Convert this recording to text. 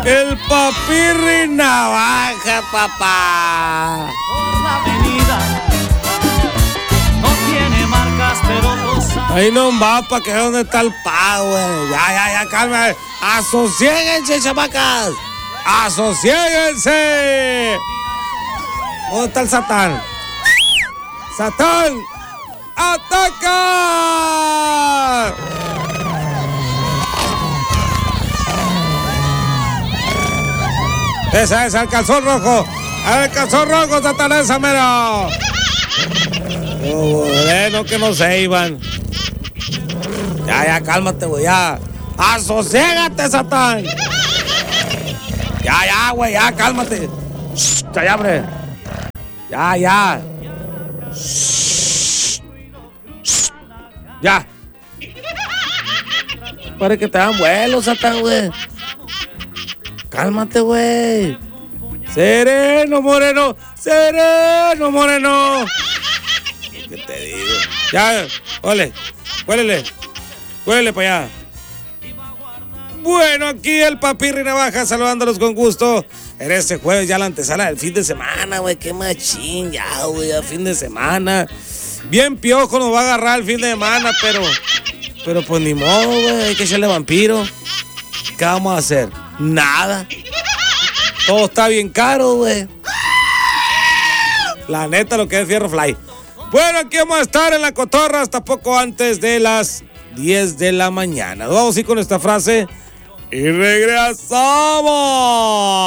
El Papirri Navaja, papá. Por la avenida no tiene marcas, pero cosa. Ahí no va, pa' que dónde está el pago, güey. Ya, calma. Asociéguense, chamacas. Asociéguense. ¿Dónde está el Satán? ¡Satán! ¡Ataca! Esa es el calzón rojo. El calzón rojo, Satanás, mero. Bueno, que no se iban. Ya, cálmate, güey, ya. Asociégate, Satán. Ya, güey, ya, cálmate. Shh, ya, hombre. Ya. Shh. Ya. Para que te dan vuelo, Satán, güey. Cálmate, güey. Sereno, moreno. ¿Qué te digo? Ya, huélele para allá. Bueno, aquí el Papirri Navaja saludándolos con gusto. En este jueves ya la antesala del fin de semana, güey. Qué machín ya, güey, a fin de semana. Bien piojo nos va a agarrar el fin de semana, pero pues ni modo, güey. Hay que echarle vampiro. ¿Qué vamos a hacer? Nada. Todo está bien caro, güey. La neta, lo que es Fierro Fly. Bueno, aquí vamos a estar en la cotorra hasta poco antes de las 10 de la mañana. Vamos a ir con esta frase y regresamos.